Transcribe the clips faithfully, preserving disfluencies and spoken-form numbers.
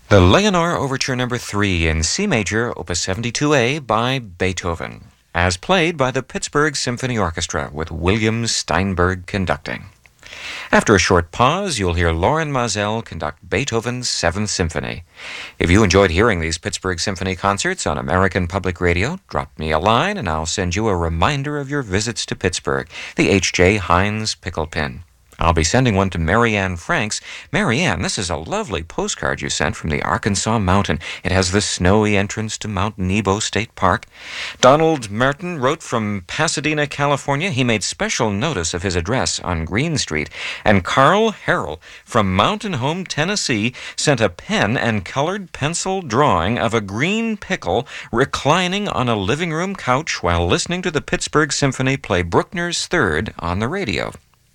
The Leonore Overture Number three in C Major, Opus seventy-two A by Beethoven, as played by the Pittsburgh Symphony Orchestra with William Steinberg conducting. After a short pause, you'll hear Loren Maazel conduct Beethoven's Seventh Symphony. If you enjoyed hearing these Pittsburgh Symphony concerts on American Public Radio, drop me a line and I'll send you a reminder of your visits to Pittsburgh, the H J Heinz Pickle Pin. I'll be sending one to Marianne Franks. Marianne, this is a lovely postcard you sent from the Arkansas Mountain. It has the snowy entrance to Mount Nebo State Park. Donald Merton wrote from Pasadena, California. He made special notice of his address on Green Street. And Carl Harrell from Mountain Home, Tennessee, sent a pen and colored pencil drawing of a green pickle reclining on a living room couch while listening to the Pittsburgh Symphony play Bruckner's Third on the radio.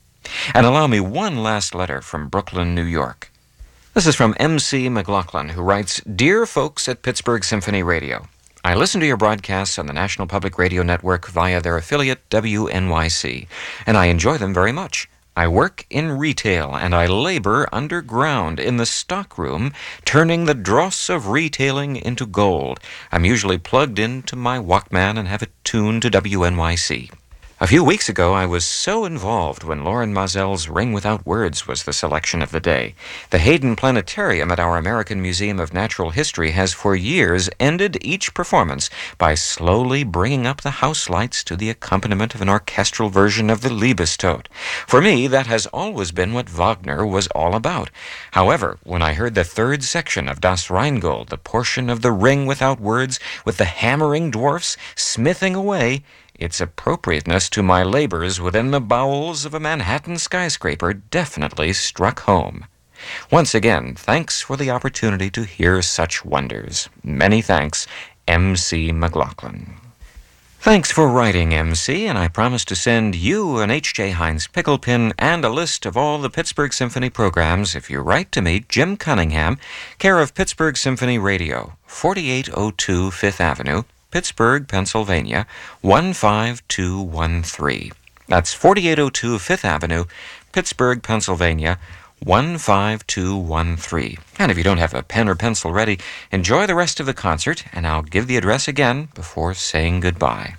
And allow me one last letter from Brooklyn, New York. This is from M C McLaughlin, who writes, Dear folks at Pittsburgh Symphony Radio, I listen to your broadcasts on the National Public Radio Network via their affiliate W N Y C, and I enjoy them very much. I work in retail, and I labor underground in the stockroom, turning the dross of retailing into gold. I'm usually plugged into my Walkman and have it tuned to W N Y C. A few weeks ago, I was so involved when Loren Maazel's Ring Without Words was the selection of the day. The Hayden Planetarium at our American Museum of Natural History has for years ended each performance by slowly bringing up the house lights to the accompaniment of an orchestral version of the Liebestod. For me, that has always been what Wagner was all about. However, when I heard the third section of Das Rheingold, the portion of the Ring Without Words with the hammering dwarfs smithing away, its appropriateness to my labors within the bowels of a Manhattan skyscraper definitely struck home. Once again, thanks for the opportunity to hear such wonders. Many thanks, M C McLaughlin. Thanks for writing, M C, and I promise to send you an H J Heinz Pickle Pin and a list of all the Pittsburgh Symphony programs if you write to me, Jim Cunningham, care of Pittsburgh Symphony Radio, forty-eight oh two Fifth Avenue, Pittsburgh, Pennsylvania, one five two one three. That's forty-eight oh two Fifth Avenue, Pittsburgh, Pennsylvania, one five two one three. And if you don't have a pen or pencil ready, enjoy the rest of the concert, and I'll give the address again before saying goodbye.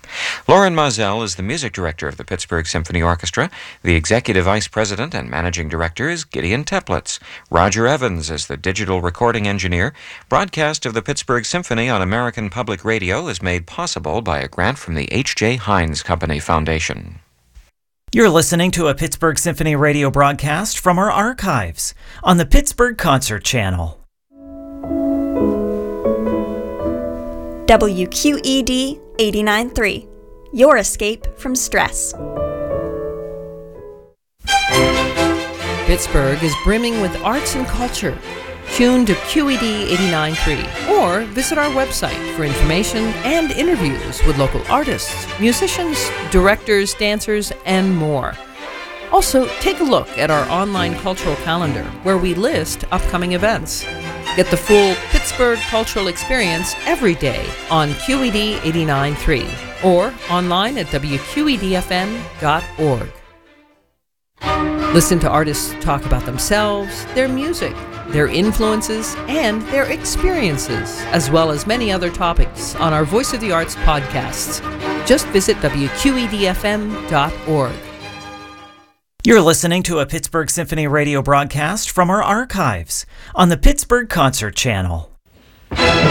Loren Maazel is the music director of the Pittsburgh Symphony Orchestra. The executive vice president and managing director is Gideon Teplitz. Roger Evans is the digital recording engineer. Broadcast of the Pittsburgh Symphony on American Public Radio is made possible by a grant from the H J Heinz Company Foundation. You're listening to a Pittsburgh Symphony Radio broadcast from our archives on the Pittsburgh Concert Channel. W Q E D eighty-nine point three, your escape from stress. Pittsburgh is brimming with arts and culture. Tune to Q E D eighty-nine point three or visit our website for information and interviews with local artists, musicians, directors, dancers, and more. Also, take a look at our online cultural calendar where we list upcoming events. Get the full Pittsburgh cultural experience every day on Q E D eighty-nine point three or online at W Q E D F M dot org. Listen to artists talk about themselves, their music, their influences, and their experiences, as well as many other topics on our Voice of the Arts podcasts. Just visit W Q E D F M dot org. You're listening to a Pittsburgh Symphony Radio broadcast from our archives on the Pittsburgh Concert Channel.